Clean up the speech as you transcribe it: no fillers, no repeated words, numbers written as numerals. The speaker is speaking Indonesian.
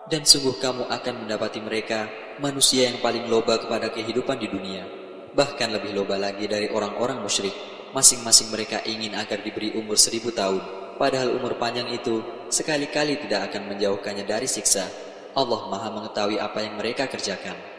Dan sungguh kamu akan mendapati mereka manusia yang paling loba kepada kehidupan di dunia, bahkan lebih loba lagi dari orang-orang musyrik. Masing-masing mereka ingin agar diberi umur 1000 tahun, padahal umur panjang itu sekali-kali tidak akan menjauhkannya dari siksa. Allah Maha mengetahui apa yang mereka kerjakan.